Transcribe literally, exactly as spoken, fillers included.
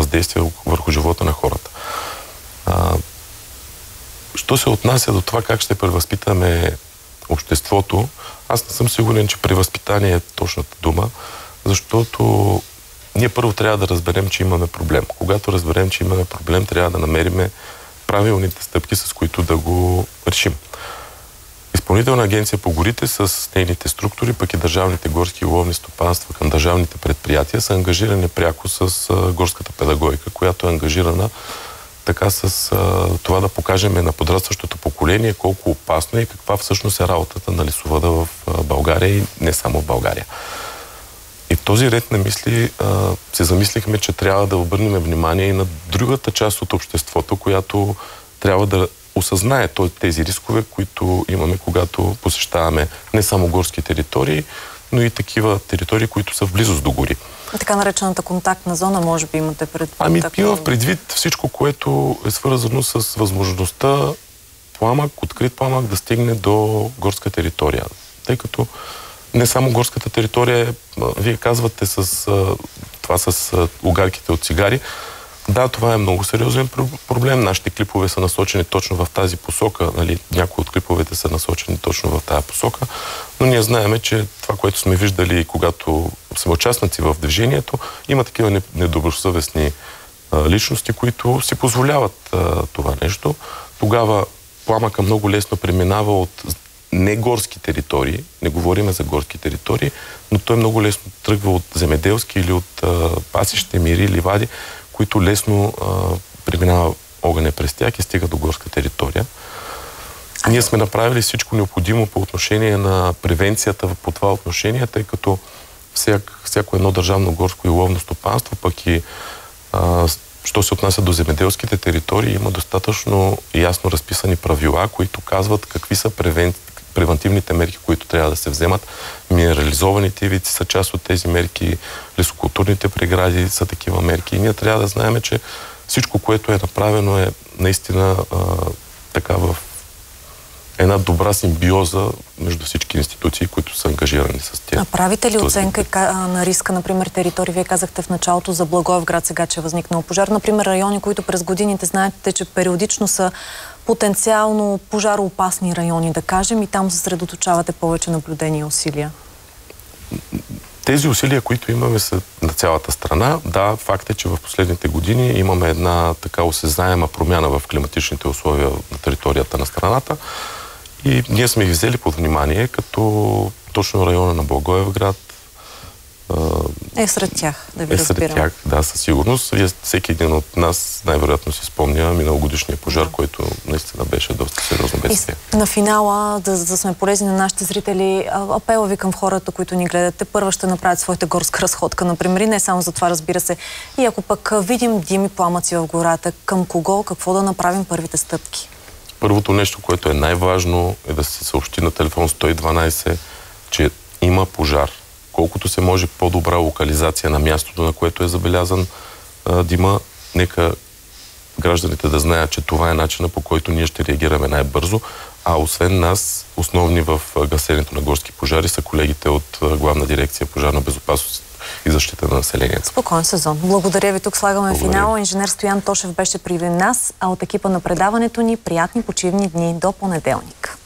въздействие върху живота на хората. А, що се отнася до това как ще превъзпитаме обществото, аз не съм сигурен, че превъзпитание е точната дума, защото ние първо трябва да разберем, че имаме проблем. Когато разберем, че имаме проблем, трябва да намерим правилните стъпки, с които да го решим. Изпълнителна агенция по горите с нейните структури, пък и държавните горски и ловни стопанства към държавните предприятия са ангажирани пряко с а, горската педагогика, която е ангажирана така с а, това да покажем на подрастващото поколение колко опасно е и каква всъщност е работата на лесовъда в а, България и не само в България. И в този ред на мисли а, се замислихме, че трябва да обърнем внимание и на другата част от обществото, която трябва да осъзнае тези рискове, които имаме, когато посещаваме не само горски територии, но и такива територии, които са в близост до гори. Така наречената контактна зона, може би имате предвид? Ами има в предвид всичко, което е свързано с възможността пламък, открит пламък да стигне до горска територия. Тъй като не само горската територия, вие казвате с това с огарките от цигари. Да, това е много сериозен проблем. Нашите клипове са насочени точно в тази посока. Нали? Някои от клиповете са насочени точно в тази посока. Но ние знаем, че това, което сме виждали, когато сме участници в движението, има такива недобросъвестни а, личности, които си позволяват а, това нещо. Тогава пламъка много лесно преминава от не горски територии, не говорим за горски територии, но той много лесно тръгва от земеделски или от а, пасище, мири, ливади, които лесно а, преминава огъня през тях и стига до горска територия. А... Ние сме направили всичко необходимо по отношение на превенцията по това отношение, тъй като всяк, всяко едно държавно горско и ловно стопанство, пък и а, що се отнася до земеделските територии, има достатъчно ясно разписани правила, които казват какви са превен... превентивните мерки, които трябва да се вземат. Минерализованите ивици са част от тези мерки, лесокултурните прегради са такива мерки. И ние трябва да знаем, че всичко, което е направено, е наистина а, така в една добра симбиоза между всички институции, които са ангажирани с тях. А правите ли оценка на риска, например, територии? Вие казахте в началото за Благоевград, сега, че е възникнал пожар. Например, райони, които през годините знаете, че периодично са потенциално пожароопасни райони, да кажем, и там съсредоточавате повече наблюдения и усилия? Тези усилия, които имаме, са на цялата страна. Да, факт е, че в последните години имаме една така осезаема промяна в климатичните условия на територията на страната. И ние сме ги взели под внимание, като точно района на Благоевград е сред тях, да ви е разбирам. Сред тях, да, със сигурност. Всеки един от нас най-вероятно си спомня миналогодишния пожар, да. Който наистина беше доста сериозно бедствие. На финала, да, да сме полезни на нашите зрители, апела ви към хората, които ни гледате, първа ще направят своята горска разходка, например, и не само за това, разбира се. И ако пък видим дими пламъци в гората, към кого, какво да направим първите стъпки? Първото нещо, което е най-важно, е да се съобщи на телефон сто и дванайсет, че има пожар. Колкото се може по-добра локализация на мястото, на което е забелязан а, дима, нека гражданите да знаят, че това е начинът, по който ние ще реагираме най-бързо. А освен нас, основни в гасенето на горски пожари са колегите от Главна дирекция пожарна безопасност и защита на населението. Спокоен сезон. Благодаря ви. Тук слагаме Благодаря. Финала. Инженер Стоян Тошев беше при нас, а от екипа на предаването ни приятни почивни дни до понеделник.